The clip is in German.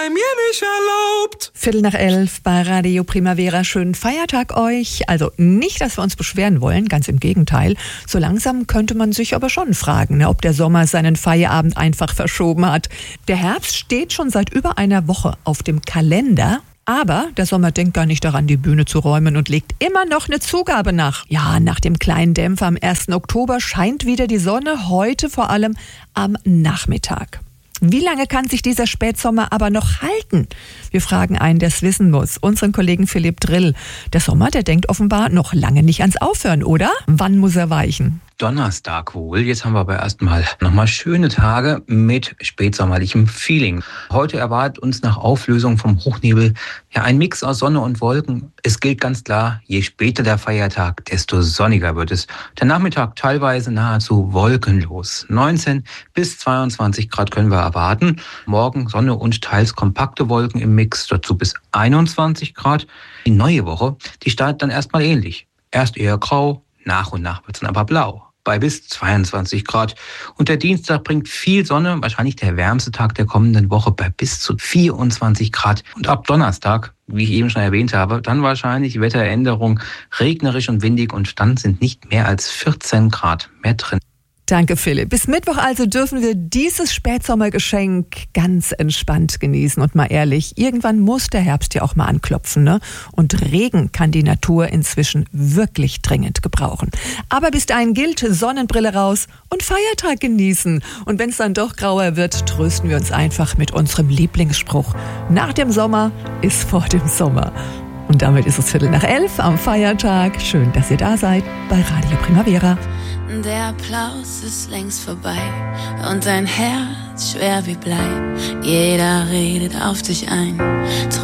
Bei mir nicht erlaubt. 10:15 bei Radio Primavera. Schönen Feiertag euch. Also nicht, dass wir uns beschweren wollen, ganz im Gegenteil. So langsam könnte man sich aber schon fragen, ob der Sommer seinen Feierabend einfach verschoben hat. Der Herbst steht schon seit über einer Woche auf dem Kalender. Aber der Sommer denkt gar nicht daran, die Bühne zu räumen und legt immer noch eine Zugabe nach. Ja, nach dem kleinen Dämpfer am 1. Oktober scheint wieder die Sonne, heute vor allem am Nachmittag. Wie lange kann sich dieser Spätsommer aber noch halten? Wir fragen einen, der es wissen muss, unseren Kollegen Philipp Drill. Der Sommer, der denkt offenbar noch lange nicht ans Aufhören, oder? Wann muss er weichen? Donnerstag wohl. Jetzt haben wir aber erstmal nochmal schöne Tage mit spätsommerlichem Feeling. Heute erwartet uns nach Auflösung vom Hochnebel ja ein Mix aus Sonne und Wolken. Es gilt ganz klar, je später der Feiertag, desto sonniger wird es. Der Nachmittag teilweise nahezu wolkenlos. 19 bis 22 Grad können wir erwarten. Morgen Sonne und teils kompakte Wolken im Mix, dazu bis 21 Grad. Die neue Woche, die startet dann erstmal ähnlich. Erst eher grau, nach und nach wird es dann aber blau. Bei bis 22 Grad. Und der Dienstag bringt viel Sonne, wahrscheinlich der wärmste Tag der kommenden Woche bei bis zu 24 Grad. Und ab Donnerstag, wie ich eben schon erwähnt habe, dann wahrscheinlich Wetteränderung, regnerisch und windig und dann sind nicht mehr als 14 Grad mehr drin. Danke, Philipp. Bis Mittwoch also dürfen wir dieses Spätsommergeschenk ganz entspannt genießen. Und mal ehrlich, irgendwann muss der Herbst ja auch mal anklopfen, ne? Und Regen kann die Natur inzwischen wirklich dringend gebrauchen. Aber bis dahin gilt, Sonnenbrille raus und Feiertag genießen. Und wenn es dann doch grauer wird, trösten wir uns einfach mit unserem Lieblingsspruch. Nach dem Sommer ist vor dem Sommer. Und damit ist es 10:45 am Feiertag. Schön, dass ihr da seid bei Radio Primavera. Der Applaus ist längst vorbei und dein Herz schwer wie Blei. Jeder redet auf dich ein.